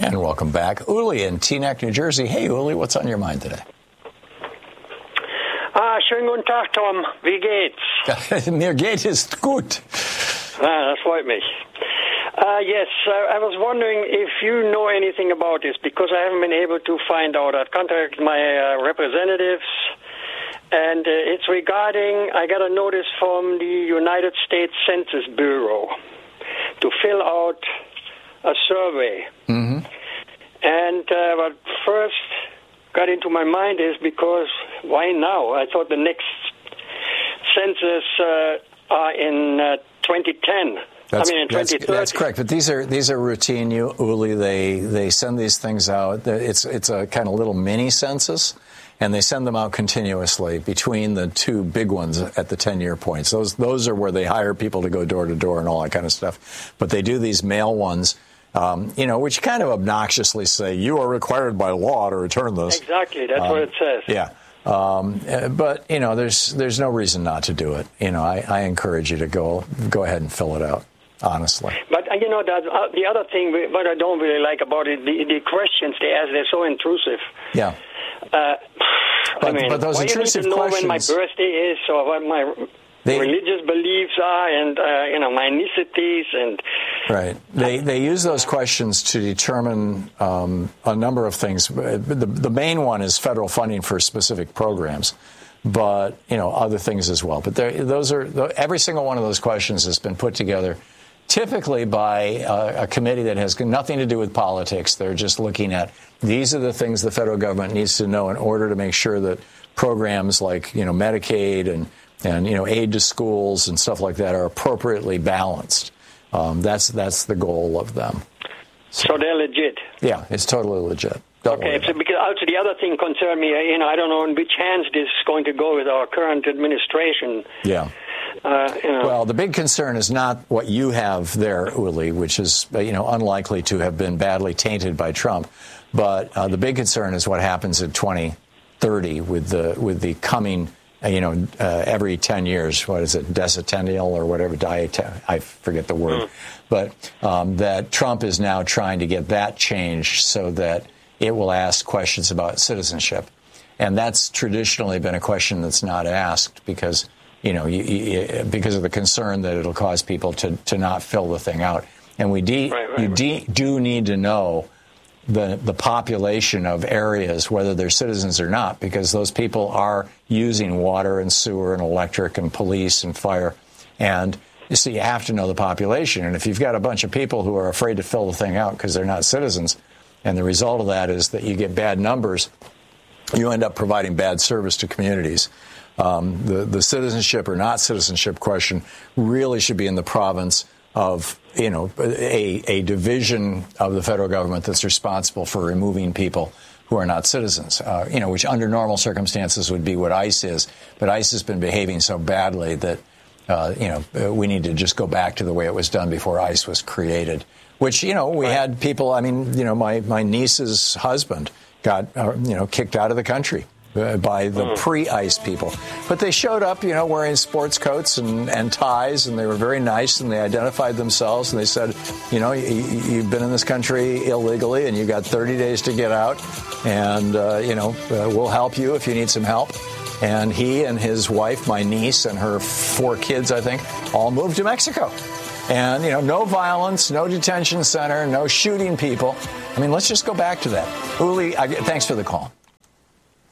And welcome back. Uli in Teaneck, New Jersey. Hey, Uli, what's on your mind today? Schönen guten Tag, Tom. Wie geht's? Mir geht es gut. Das freut mich. Yes, I was wondering if you know anything about this, because I haven't been able to find out. I've contacted my representatives, and it's regarding, I got a notice from the United States Census Bureau to fill out a survey. Mm-hmm. And what first got into my mind is because, why now? I thought the next census are in 2010. In 2030. That's correct, but these are routine, Uli. They send these things out. It's a kind of little mini census, and they send them out continuously between the two big ones at the 10-year points. Those are where they hire people to go door to door and all that kind of stuff. But they do these mail ones, which kind of obnoxiously say you are required by law to return this. Exactly, that's what it says. Yeah. But there's no reason not to do it. I encourage you to go ahead and fill it out, honestly. But the other thing, what I don't really like about it, the questions they ask, they're so intrusive. Yeah. But those intrusive questions. Know when my birthday is or what my religious beliefs are, and my ethnicities, and right. They use those questions to determine a number of things. The main one is federal funding for specific programs, but other things as well. But every single one of those questions has been put together, typically by a committee that has nothing to do with politics. They're just looking at these are the things the federal government needs to know in order to make sure that programs like Medicaid and aid to schools and stuff like that are appropriately balanced. That's the goal of them. So they're legit. Yeah, it's totally legit. Okay, so because also the other thing concerned me, I don't know in which hands this is going to go with our current administration. Yeah. Well, the big concern is not what you have there, Uli, which is unlikely to have been badly tainted by Trump, but the big concern is what happens in 2030 with the coming. Every 10 years, what is it, decennial or whatever, I forget the word, but that Trump is now trying to get that changed so that it will ask questions about citizenship. And that's traditionally been a question that's not asked because, because of the concern that it'll cause people to not fill the thing out. And we do need to know the population of areas, whether they're citizens or not, because those people are using water and sewer and electric and police and fire. And so you have to know the population. And if you've got a bunch of people who are afraid to fill the thing out because they're not citizens, and the result of that is that you get bad numbers, you end up providing bad service to communities. The citizenship or not citizenship question really should be in the province of a division of the federal government that's responsible for removing people who are not citizens, which under normal circumstances would be what ICE is. But ICE has been behaving so badly that, we need to just go back to the way it was done before ICE was created, which, we had people, my niece's husband got, kicked out of the country by the pre-ICE people. But they showed up, wearing sports coats and ties, and they were very nice, and they identified themselves, and they said, you've been in this country illegally, and you got 30 days to get out, and, we'll help you if you need some help. And he and his wife, my niece, and her 4 kids, I think, all moved to Mexico. And, no violence, no detention center, no shooting people. Let's just go back to that. Uli, thanks for the call.